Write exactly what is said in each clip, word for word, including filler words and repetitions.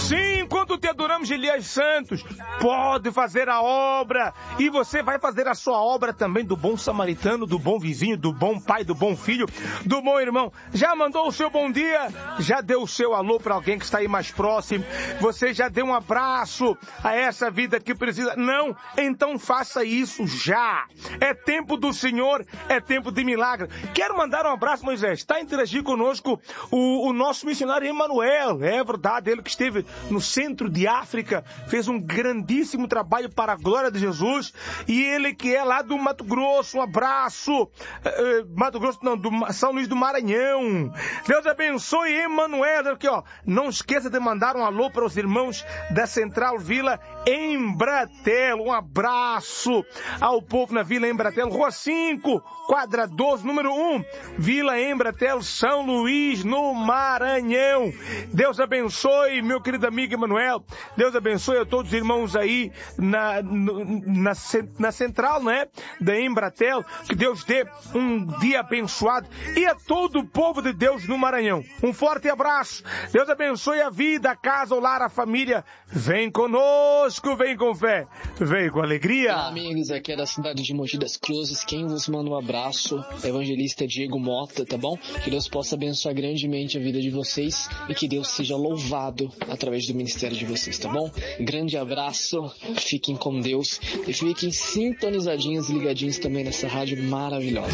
Sim, enquanto te adoramos, Elias Santos, pode fazer a obra. E você vai fazer a sua obra também do bom samaritano, do bom vizinho, do bom pai, do bom filho, do bom irmão. Já mandou o seu bom dia? Já deu o seu alô para alguém que está aí mais próximo? Você já deu um abraço a essa vida que precisa? Não? Então faça isso já. É tempo do Senhor, é tempo de milagre. Quero mandar um abraço, Moisés. Está a interagir conosco o, o nosso missionário Emanuel. É verdade, ele que esteve no centro de África, fez um grandíssimo trabalho para a glória de Jesus. E ele que é lá do Mato Grosso, um abraço. Uh, Mato Grosso, não, do São Luís do Maranhão. Deus abençoe Emanuel. Aqui, ó. Não esqueça de mandar um alô para os irmãos da Central Vila Embratel. Um abraço ao povo na Vila Embratel, Rua cinco, quadra doze, número um, Vila Embratel, São Luís, no Maranhão. Deus abençoe, meu querido amigo Emanuel. Deus abençoe a todos os irmãos aí na, na, na central, né, da Embratel. Que Deus dê um dia abençoado. E a todo o povo de Deus no Maranhão. Um forte abraço. Deus abençoe a vida, a casa, o lar, a família. Vem conosco, vem com fé, vem com alegria. Olá, amigos, aqui é da cidade de Mogi das Cruzes. Quem vos manda um abraço é o evangelista Diego Mota, tá bom? Que Deus possa abençoar grandemente a vida de vocês e que Deus seja louvado através do ministério de vocês, tá bom? Grande abraço, fiquem com Deus e fiquem sintonizadinhos, ligadinhos também nessa rádio maravilhosa.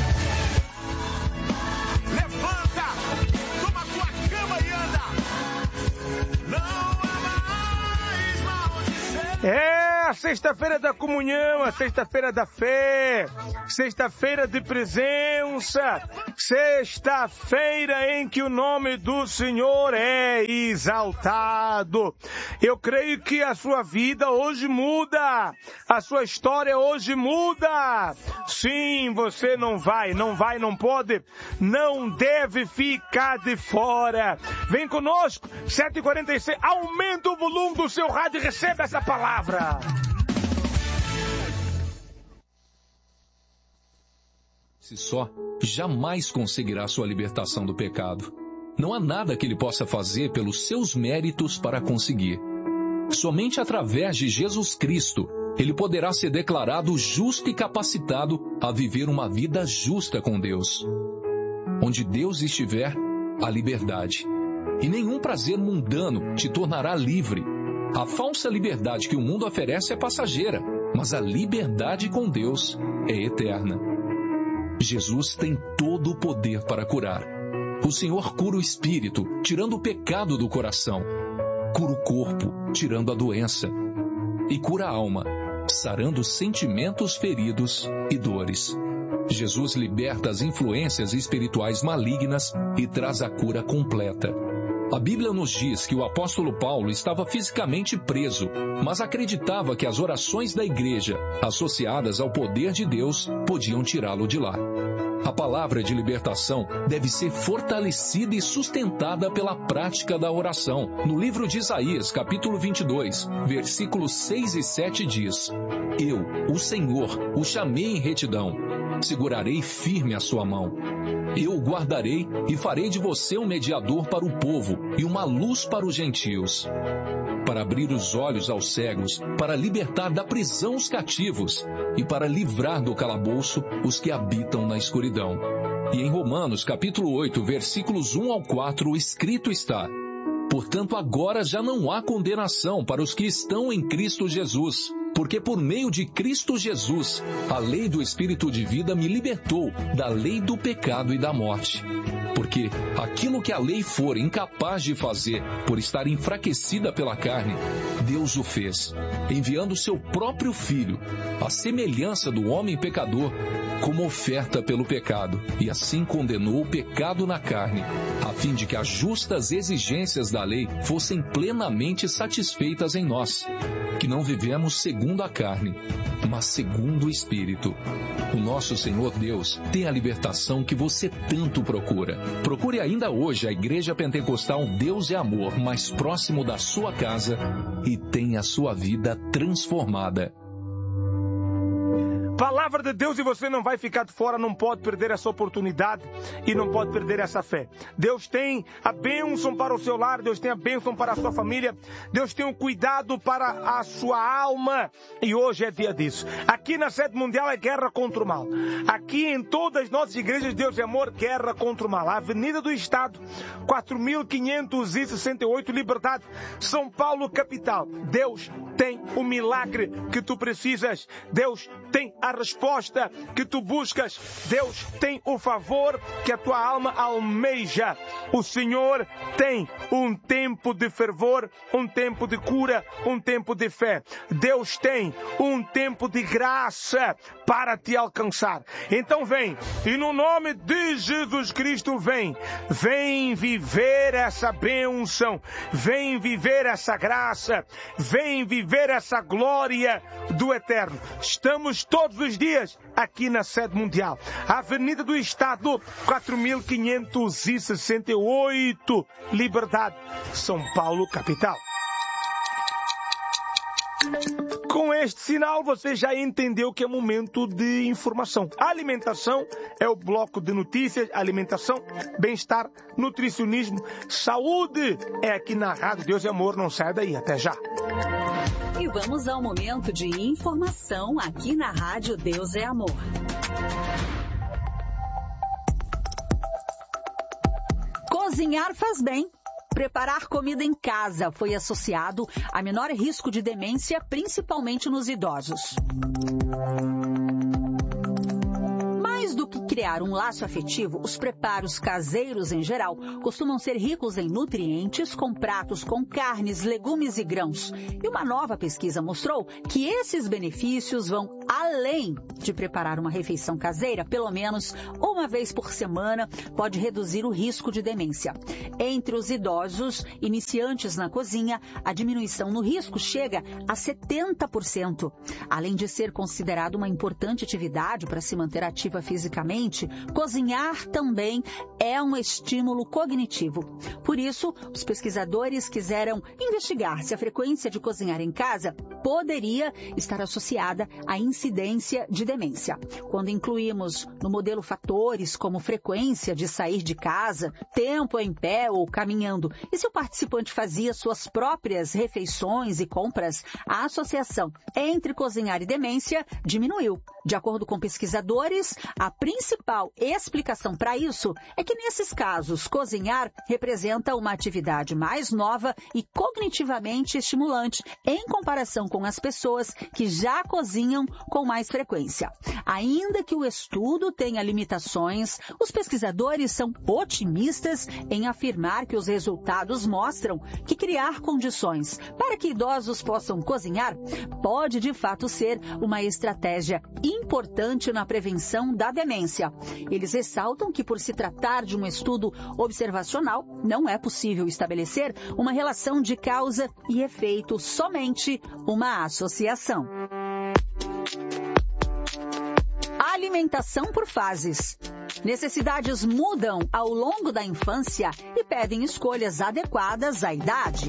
Levanta, toma tua cama e anda. Não há mais maldição. É a sexta-feira da comunhão, a sexta-feira da fé, sexta-feira de presença, sexta-feira em que o nome do Senhor é exaltado. Eu creio que a sua vida hoje muda, a sua história hoje muda. Sim, você não vai, não vai, não pode, não deve ficar de fora. Vem conosco, sete e quarenta e seis, aumenta o volume do seu rádio e receba essa palavra. Si só, jamais conseguirá sua libertação do pecado. Não há nada que ele possa fazer pelos seus méritos para conseguir. Somente através de Jesus Cristo, ele poderá ser declarado justo e capacitado a viver uma vida justa com Deus. Onde Deus estiver, há liberdade. E nenhum prazer mundano te tornará livre. A falsa liberdade que o mundo oferece é passageira, mas a liberdade com Deus é eterna. Jesus tem todo o poder para curar. O Senhor cura o espírito, tirando o pecado do coração. Cura o corpo, tirando a doença. E cura a alma, sarando sentimentos feridos e dores. Jesus liberta as influências espirituais malignas e traz a cura completa. A Bíblia nos diz que o apóstolo Paulo estava fisicamente preso, mas acreditava que as orações da igreja, associadas ao poder de Deus, podiam tirá-lo de lá. A palavra de libertação deve ser fortalecida e sustentada pela prática da oração. No livro de Isaías, capítulo vinte e dois, versículos seis e sete diz: Eu, o Senhor, o chamei em retidão, segurarei firme a sua mão. Eu o guardarei e farei de você um mediador para o povo e uma luz para os gentios. Para abrir os olhos aos cegos, para libertar da prisão os cativos e para livrar do calabouço os que habitam na escuridão. E em Romanos, capítulo oito, versículos um ao quatro, escrito está: Portanto, agora já não há condenação para os que estão em Cristo Jesus, porque por meio de Cristo Jesus, a lei do Espírito de vida me libertou da lei do pecado e da morte. Porque aquilo que a lei for incapaz de fazer por estar enfraquecida pela carne, Deus o fez, enviando seu próprio Filho, à semelhança do homem pecador, como oferta pelo pecado, e assim condenou o pecado na carne, a fim de que as justas exigências da lei fossem plenamente satisfeitas em nós, que não vivemos segundo a carne, mas segundo o Espírito. O nosso Senhor Deus tem a libertação que você tanto procura. Procure ainda hoje a Igreja Pentecostal Deus é Amor mais próximo da sua casa e tenha a sua vida transformada. Palavra de Deus, e você não vai ficar de fora, não pode perder essa oportunidade e não pode perder essa fé. Deus tem a bênção para o seu lar, Deus tem a bênção para a sua família, Deus tem um cuidado para a sua alma, e hoje é dia disso. Aqui na Sede Mundial é guerra contra o mal. Aqui em todas as nossas igrejas, Deus é amor, guerra contra o mal. A Avenida do Estado, quatro mil quinhentos e sessenta e oito, Liberdade, São Paulo, capital. Deus tem o milagre que tu precisas. Deus tem a resposta que tu buscas. Deus tem o favor que a tua alma almeja. O Senhor tem um tempo de fervor, um tempo de cura, um tempo de fé. Deus tem um tempo de graça para te alcançar. Então vem, e no nome de Jesus Cristo vem, vem viver essa bênção, vem viver essa graça, vem viver essa glória do Eterno. Estamos todos os dias aqui na Sede Mundial, Avenida do Estado, quatro mil quinhentos e sessenta e oito, Liberdade, São Paulo, capital. Com este sinal, você já entendeu que é momento de informação. A alimentação é o bloco de notícias, alimentação, bem-estar, nutricionismo, saúde. É aqui na Rádio Deus é Amor, não sai daí, até já. E vamos ao momento de informação aqui na Rádio Deus é Amor. Cozinhar faz bem. Preparar comida em casa foi associado a menor risco de demência, principalmente nos idosos. Mais do que criar um laço afetivo, os preparos caseiros em geral costumam ser ricos em nutrientes, com pratos com carnes, legumes e grãos. E uma nova pesquisa mostrou que esses benefícios vão além de preparar uma refeição caseira, pelo menos uma vez por semana, pode reduzir o risco de demência. Entre os idosos iniciantes na cozinha, a diminuição no risco chega a setenta por cento. Além de ser considerado uma importante atividade para se manter ativa fisicamente, cozinhar também é um estímulo cognitivo. Por isso, os pesquisadores quiseram investigar se a frequência de cozinhar em casa poderia estar associada à incidência de demência. Quando incluímos no modelo fatores como frequência de sair de casa, tempo em pé ou caminhando, e se o participante fazia suas próprias refeições e compras, a associação entre cozinhar e demência diminuiu. De acordo com pesquisadores, a principal explicação para isso é que nesses casos, cozinhar representa uma atividade mais nova e cognitivamente estimulante em comparação com as pessoas que já cozinham com mais frequência. Ainda que o estudo tenha limitações, os pesquisadores são otimistas em afirmar que os resultados mostram que criar condições para que idosos possam cozinhar pode de fato ser uma estratégia importante na prevenção da demência. Eles ressaltam que, por se tratar de um estudo observacional, não é possível estabelecer uma relação de causa e efeito, somente uma associação. Alimentação por fases. Necessidades mudam ao longo da infância e pedem escolhas adequadas à idade.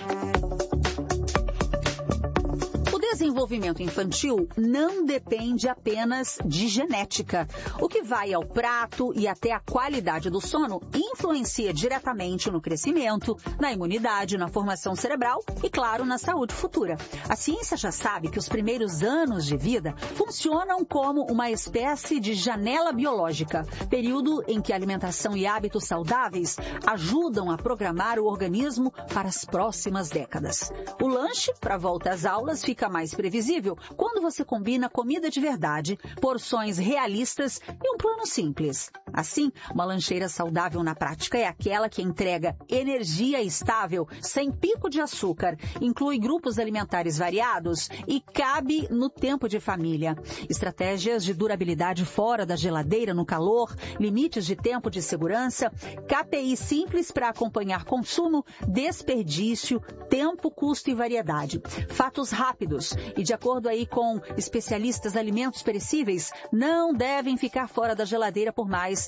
O desenvolvimento infantil não depende apenas de genética. O que vai ao prato e até a qualidade do sono influencia diretamente no crescimento, na imunidade, na formação cerebral e, claro, na saúde futura. A ciência já sabe que os primeiros anos de vida funcionam como uma espécie de janela biológica, período em que alimentação e hábitos saudáveis ajudam a programar o organismo para as próximas décadas. O lanche, para a volta às aulas, fica mais previsível quando você combina comida de verdade, porções realistas e um plano simples. Assim, uma lancheira saudável na prática é aquela que entrega energia estável, sem pico de açúcar, inclui grupos alimentares variados e cabe no tempo de família. Estratégias de durabilidade fora da geladeira no calor, limites de tempo de segurança, K P I simples para acompanhar consumo, desperdício, tempo, custo e variedade. Fatos rápidos e, de acordo aí com especialistas, alimentos perecíveis não devem ficar fora da geladeira por mais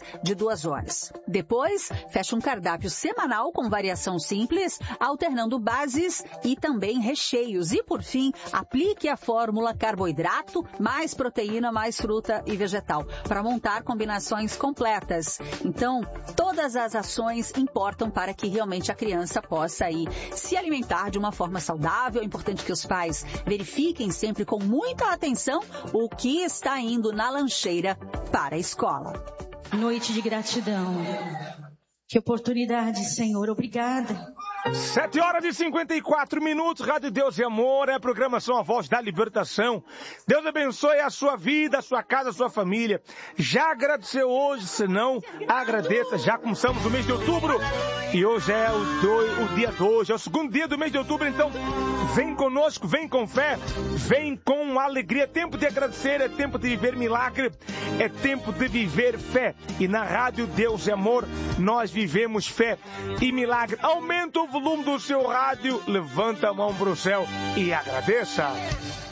de duas horas. Depois, fecha um cardápio semanal com variação simples, alternando bases e também recheios. E, por fim, aplique a fórmula carboidrato, mais proteína, mais fruta e vegetal, para montar combinações completas. Então, todas as ações importam para que realmente a criança possa aí se alimentar de uma forma saudável. É importante que os pais verifiquem sempre com muita atenção o que está indo na lancheira para a escola. Noite de gratidão. Que oportunidade, Senhor. Obrigada. Sete horas e cinquenta e quatro minutos, Rádio Deus e Amor, é a programação A Voz da Libertação. Deus abençoe a sua vida, a sua casa, a sua família. Já agradeceu hoje? Se não, agradeça. Já começamos o mês de outubro e hoje é o, do, o dia de hoje, é o segundo dia do mês de outubro. Então, vem conosco, vem com fé, vem com alegria. É tempo de agradecer, é tempo de viver milagre, é tempo de viver fé. E na Rádio Deus e Amor, nós vivemos fé e milagre. Aumenta o volume do seu rádio, levanta a mão para o céu e agradeça.